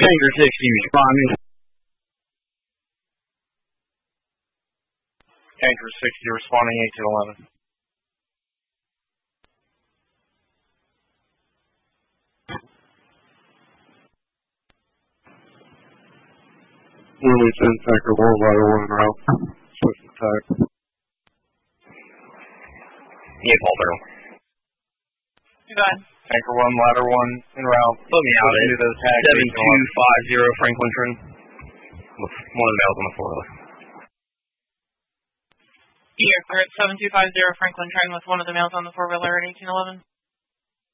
Tanker 60 responding. Tanker 60 responding 1811. Willie's in Tanker 1, ladder 1 en route. Switch attack. Yeah, Paul Barrel. You go ahead. Tanker 1, ladder 1 en route. Let me out into the tag. 7250 Franklin Trent. With one of the males on the floor. You're at 7250 Franklin Train with one of the males on the 4-wheeler at 1811.